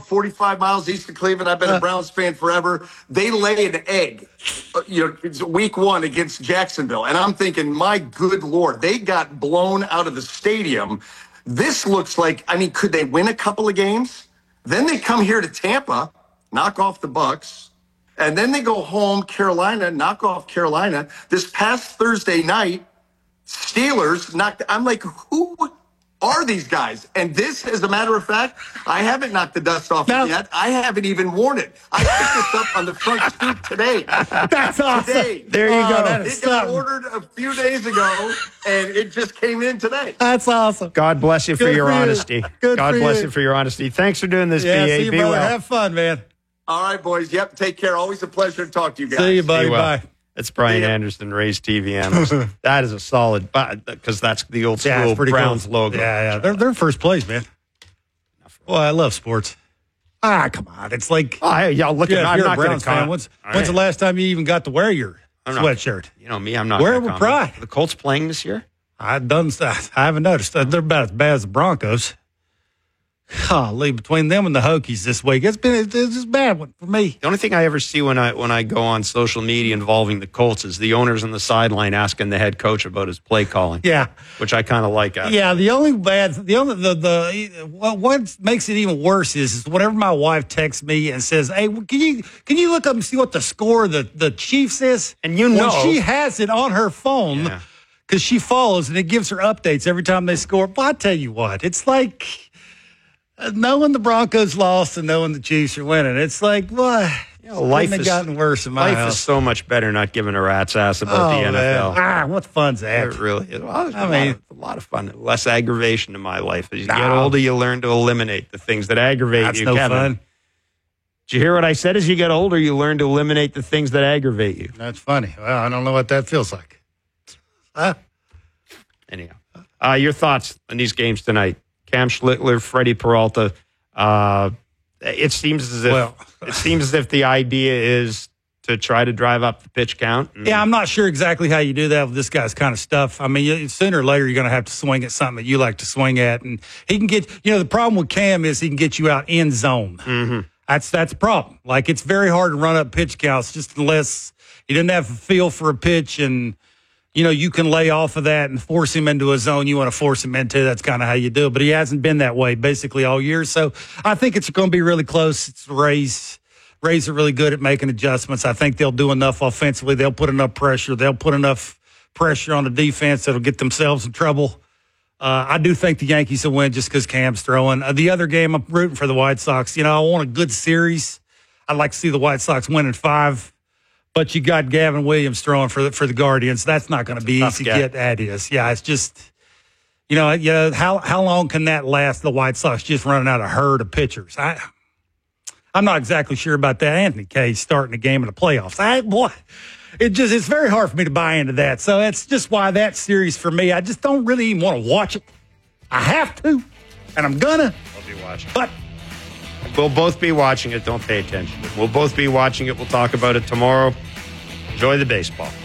45 miles east of Cleveland. I've been a Browns fan forever. They lay an egg, it's week 1 against Jacksonville. And I'm thinking, my good Lord, they got blown out of the stadium. This looks like, could they win a couple of games? Then they come here to Tampa, knock off the Bucs. And then they go home, Carolina, knock off Carolina. This past Thursday night, Steelers knocked. I'm like, who are these guys? And this, as a matter of fact, I haven't knocked the dust off it yet. I haven't even worn it. I picked this up on the front stoop today. That's awesome. Today. There you go. It got ordered a few days ago, and it just came in today. That's awesome. God bless you for your honesty. God bless you for your honesty. Thanks for doing this, yeah, BA. see you, Be brother. well. Have fun, man. All right, boys. Yep, take care. Always a pleasure to talk to you guys. See you, buddy. Bye. That's Brian Anderson, Rays TV analyst. That is a solid, because that's the old school Browns logo. Yeah. They're first place, man. Well, I love sports. Come on. It's like, I'm not going to comment. When's the last time you even got to wear your sweatshirt? You know me, I'm not. Wear it with pride. Are the Colts playing this year? I haven't noticed. They're about as bad as the Broncos. Golly, between them and the Hokies this week, it's just a bad one for me. The only thing I ever see when I go on social media involving the Colts is the owners on the sideline asking the head coach about his play calling. Yeah, which I kind of like. Actually. Yeah, what makes it even worse is whenever my wife texts me and says, "Hey, can you look up and see what the score of the Chiefs is?" And when she has it on her phone because she follows and it gives her updates every time they score. Well, I tell you what, it's like. Knowing the Broncos lost and knowing the Chiefs are winning, it's like, what? Life has gotten worse in my house. Life is so much better not giving a rat's ass about the NFL. Man. What fun's that? It really is. Well, a lot of fun. Less aggravation in my life. As you get older, you learn to eliminate the things that aggravate you. That's no Kevin. fun. Did you hear what I said? As you get older, you learn to eliminate the things that aggravate you. That's funny. Well, I don't know what that feels like. Anyhow, your thoughts on these games tonight? Cam Schlittler, Freddie Peralta. It seems as if the idea is to try to drive up the pitch count. Yeah, I'm not sure exactly how you do that with this guy's kind of stuff. I mean, sooner or later, you're going to have to swing at something that you like to swing at. And he can get, the problem with Cam is he can get you out in zone. Mm-hmm. That's the problem. Like, it's very hard to run up pitch counts just unless he doesn't have a feel for a pitch and, you can lay off of that and force him into a zone you want to force him into. That's kind of how you do it. But he hasn't been that way basically all year. So I think it's going to be really close. It's the Rays. Rays are really good at making adjustments. I think they'll do enough offensively. They'll put enough pressure. They'll put enough pressure on the defense that'll get themselves in trouble. I do think the Yankees will win just because Cam's throwing. The other game, I'm rooting for the White Sox. I want a good series. I'd like to see the White Sox win in 5. But you got Gavin Williams throwing for the Guardians. That's not going to be easy to get. That is. Yeah, it's just, how long can that last, the White Sox just running out a herd of pitchers? I'm not exactly sure about that. Anthony Kay starting a game in the playoffs. It's very hard for me to buy into that. So that's just why that series for me, I just don't really even want to watch it. I have to, and I'm gonna. I'll be watching. But we'll both be watching it. Don't pay attention. We'll both be watching it. We'll talk about it tomorrow. Enjoy the baseball.